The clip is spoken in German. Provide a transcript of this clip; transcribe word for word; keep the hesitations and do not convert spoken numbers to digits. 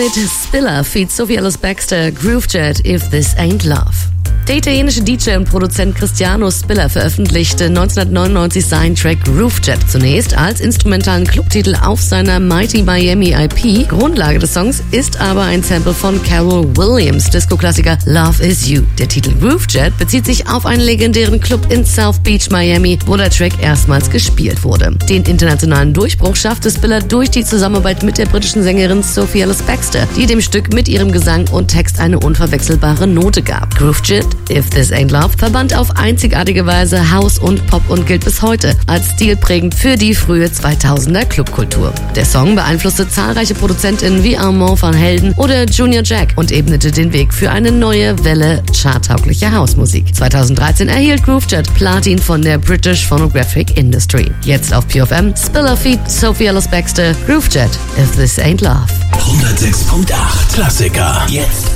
Mit Spiller feat. Sophie Ellis Bextor, Groovejet, If This Ain't Love. Der italienische D J und Produzent Cristiano Spiller veröffentlichte neunzehnhundertneunundneunzig seinen Track Groovejet zunächst als instrumentalen Clubtitel auf seiner Mighty Miami I P. Grundlage des Songs ist aber ein Sample von Carol Williams' Disco-Klassiker Love Is You. Der Titel Groovejet bezieht sich auf einen legendären Club in South Beach, Miami, wo der Track erstmals gespielt wurde. Den internationalen Durchbruch schaffte Spiller durch die Zusammenarbeit mit der britischen Sängerin Sophie Ellis Bextor, die dem Stück mit ihrem Gesang und Text eine unverwechselbare Note gab. Groovejet, If This Ain't Love, verband auf einzigartige Weise House und Pop und gilt bis heute als stilprägend für die frühe zweitausender Clubkultur. Der Song beeinflusste zahlreiche ProduzentInnen wie Armand van Helden oder Junior Jack und ebnete den Weg für eine neue Welle charttauglicher Housemusik. zweitausenddreizehn erhielt Groovejet Platin von der British Phonographic Industry. Jetzt auf P F M, Spiller feat. Sophie Ellis Bextor, Groovejet, If This Ain't Love. hundertsechs Komma acht Klassiker. Jetzt